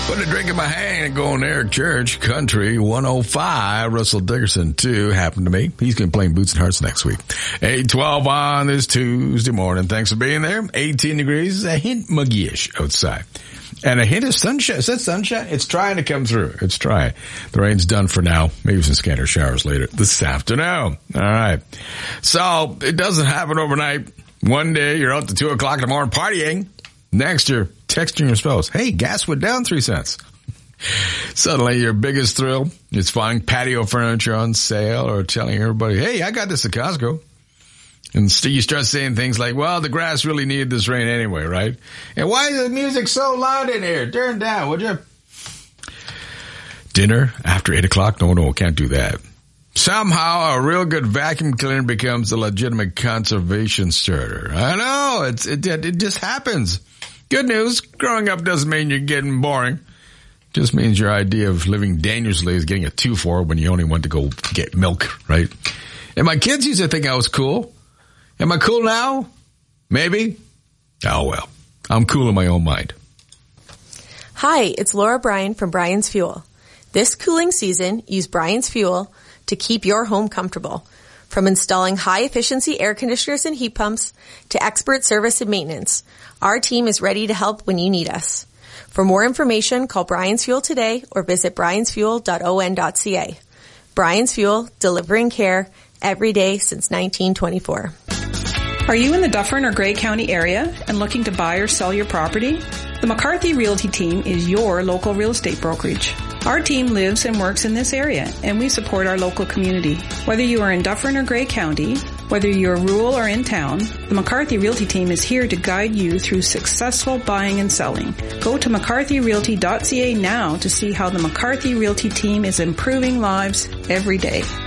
Put a drink in my hand and going to Eric Church, Country 105. Russell Dickerson, too, happened to me. He's going to be playing Boots and Hearts next week. 8:12 on this Tuesday morning. Thanks for being there. 18 degrees, a hint muggy-ish outside. And a hint of sunshine. Is that sunshine? It's trying to come through. It's trying. The rain's done for now. Maybe some scattered showers later this afternoon. All right. So it doesn't happen overnight. One day you're out to 2 o'clock in the morning partying. Next you're texting your spouse, hey, gas went down 3 cents. Suddenly your biggest thrill is finding patio furniture on sale or telling everybody, hey, I got this at Costco. And you start saying things like, well, the grass really needed this rain anyway, right? And why is the music so loud in here? Turn it down, would you? Dinner after 8 o'clock? No, can't do that. Somehow a real good vacuum cleaner becomes a legitimate conservation starter. I know, it just happens. Good news, growing up doesn't mean you're getting boring. Just means your idea of living dangerously is getting a 2-4 when you only want to go get milk, right? And my kids used to think I was cool. Am I cool now? Maybe. Oh, well. I'm cool in my own mind. Hi, it's Laura Bryan from Bryan's Fuel. This cooling season, use Bryan's Fuel to keep your home comfortable. From installing high-efficiency air conditioners and heat pumps to expert service and maintenance, our team is ready to help when you need us. For more information, call Bryan's Fuel today or visit bryansfuel.on.ca. Bryan's Fuel, delivering care every day since 1924. Are you in the Dufferin or Grey County area and looking to buy or sell your property? The McCarthy Realty team is your local real estate brokerage. Our team lives and works in this area, and we support our local community. Whether you are in Dufferin or Grey County, whether you're rural or in town, the McCarthy Realty team is here to guide you through successful buying and selling. Go to mccarthyrealty.ca now to see how the McCarthy Realty team is improving lives every day.